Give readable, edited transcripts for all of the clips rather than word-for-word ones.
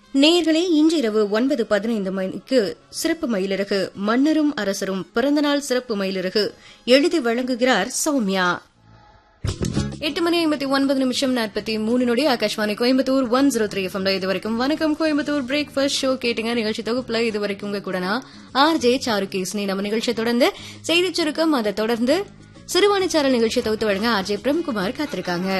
நேயர்களே, இன்று இரவு 9:15 மணிக்கு சிறப்பு மயிலிறகு மன்னரும் அரசரும் பிறந்தநாள் சிறப்பு மயிலிறகு எழுதி வழங்குகிறார் சௌமியா. 8:59 43 ஆகாஷ்வாணி கோயம்புத்தூர் 103 FM. இதுவரைக்கும் வணக்கம் கோயம்புத்தூர் பிரேக்ஃபாஸ்ட் ஷோ கேட்டுங்க. நிகழ்ச்சி தொகுப்புல இதுவரைக்கும் உங்க கூட ஆர்ஜே சாருகேஸ்னி. நம்ம நிகழ்ச்சியை தொடர்ந்து செய்திச் சுருக்கம், அதை தொடர்ந்து சிறுவாணிச்சாரல் நிகழ்ச்சியை தொகுத்து வழங்க ஆர்ஜே பிரேம்குமார் காத்திருக்காங்க.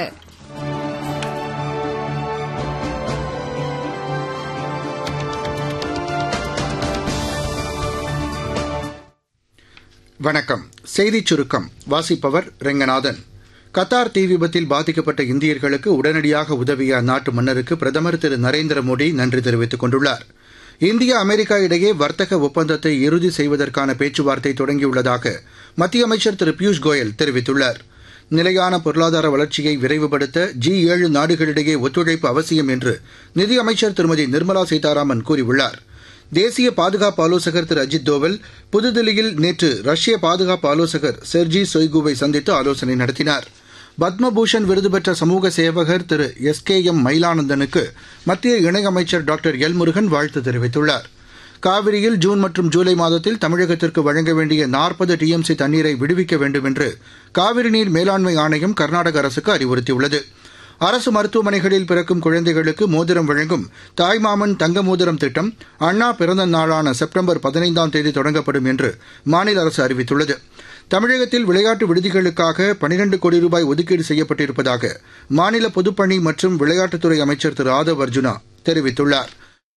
வணக்கம். செய்திச் சுருக்கம் வாசிப்பவர் ரெங்கநாதன். கத்தார் தீ விபத்தில் பாதிக்கப்பட்ட இந்தியர்களுக்கு உடனடியாக உதவிய அந்நாட்டு மன்னருக்கு பிரதமர் திரு நரேந்திர மோடி நன்றி தெரிவித்துக் கொண்டுள்ளார். இந்தியா அமெரிக்கா இடையே வர்த்தக ஒப்பந்தத்தை இறுதி செய்வதற்கான பேச்சுவார்த்தை தொடங்கியுள்ளதாக மத்திய அமைச்சர் திரு பியூஷ் கோயல் தெரிவித்துள்ளார். நிலையான பொருளாதார வளர்ச்சியை விரைவுபடுத்த G7 நாடுகளிடையே ஒத்துழைப்பு அவசியம் என்று நிதியமைச்சர் திருமதி நிர்மலா சீதாராமன் கூறியுள்ளார். தேசிய பாதுகாப்பு ஆலோசகர் திரு அஜித் தோவல் புதுதில்லியில் நேற்று ரஷ்ய பாதுகாப்பு ஆலோசகர் செர்ஜி சொய்குவை சந்தித்து ஆலோசனை நடத்தினார். பத்மபூஷன் விருது பெற்ற சமூக சேவகர் திரு SKM மயிலானந்தனுக்கு மத்திய இணையமைச்சர் டாக்டர் எல் முருகன் வாழ்த்து தெரிவித்துள்ளார். காவிரியில் ஜூன் மற்றும் ஜூலை மாதத்தில் தமிழகத்திற்கு வழங்க வேண்டிய 40 TMC தண்ணீரை விடுவிக்க வேண்டும் என்று காவிரி நீர் மேலாண்மை ஆணையம் கர்நாடக அரசுக்கு அறிவுறுத்தியுள்ளது. அரசு மருத்துவமனைகளில் பிறக்கும் குழந்தைகளுக்கு மோதிரம் வழங்கும் தாய்மாமன் தங்க மோதிரம் திட்டம் அண்ணா பிறந்த நாளான செப்டம்பர் 15ஆம் தேதி தொடங்கப்படும் என்று மாநில அரசு அறிவித்துள்ளது. தமிழகத்தில் விளையாட்டு விடுதிகளுக்காக 12 கோடி ரூபாய் ஒதுக்கீடு செய்யப்பட்டிருப்பதாக மாநில பொதுப்பணி மற்றும் விளையாட்டுத்துறை அமைச்சர் திரு ஆதவ் அர்ஜுனா தெரிவித்துள்ளார்.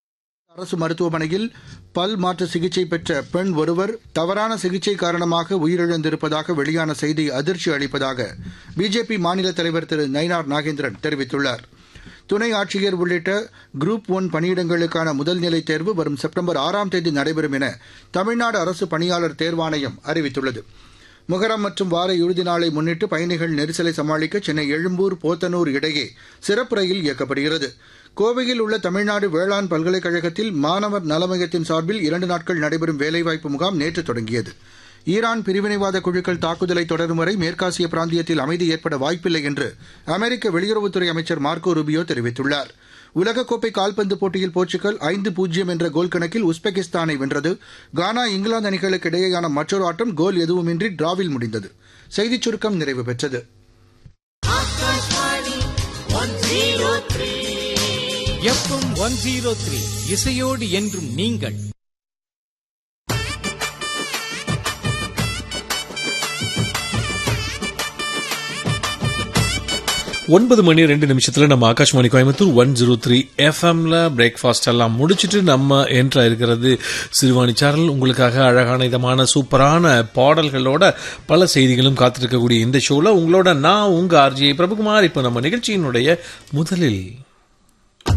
அரசு மருத்துவமனையில் பல் மாற்று சிகிச்சை பெற்ற பெண் ஒருவர் தவறான சிகிச்சை காரணமாக உயிரிழந்திருப்பதாக வெளியான செய்தி அதிர்ச்சி அளிப்பதாக பிஜேபி மாநில தலைவர் திரு நயினார் நாகேந்திரன் தெரிவித்துள்ளார். துணை ஆட்சியர் உள்ளிட்ட குரூப் 1 பணியிடங்களுக்கான முதல்நிலை தேர்வு வரும் செப்டம்பர் 6ஆம் தேதி நடைபெறும் என தமிழ்நாடு அரசு பணியாளர் தேர்வாணையம் அறிவித்துள்ளது. முகரம் மற்றும் வார இறுதி நாளை முன்னிட்டு பயணிகள் நெரிசலை சமாளிக்க சென்னை எழும்பூர் போத்தனூர் இடையே சிறப்பு ரயில் இயக்கப்படுகிறது. கோவையில் உள்ள தமிழ்நாடு வேளாண் பல்கலைக்கழகத்தில் மாணவர் நலமையத்தின் சார்பில் 2 நாட்கள் நடைபெறும் வேலைவாய்ப்பு முகாம் நேற்று தொடங்கியது. ஈரான் பிரிவினைவாத குழுக்கள் தாக்குதலை தொடரும் வரை மேற்காசிய பிராந்தியத்தில் அமைதி ஏற்பட வாய்ப்பில்லை என்று அமெரிக்க வெளியுறவுத்துறை அமைச்சர் மார்க்கோ ரூபியோ தெரிவித்துள்ளார். உலகக்கோப்பை கால்பந்து போட்டியில் போர்ச்சுகல் 5-0 என்ற கோல் கணக்கில் உஸ்பெகிஸ்தானை வென்றது. கானா இங்கிலாந்து அணிகளுக்கு இடையேயான மற்றொரு ஆட்டம் கோல் எதுவுமின்றி டிராவில் முடிந்தது. செய்திச் சுருக்கம் நிறைவு பெற்றது. FM 103 இசையோடு என்றும் நீங்கள். 9:02 நம்ம ஆகாஷ்வாணி கோயம்புத்தூர் 103 FMல பிரேக்ஃபாஸ்ட் எல்லாம் முடிச்சுட்டு நம்ம என்ட்ரா இருக்கிறது சிறுவாணி சாரல். உங்களுக்காக அழகான இதமான சூப்பரான பாடல்களோட பல செய்திகளும் காத்திருக்கக்கூடிய இந்த ஷோல உங்களோட நான் உங்க ஆர்ஜே பிரபுகுமார். இப்ப நம்ம நிகழ்ச்சியினுடைய முதலில்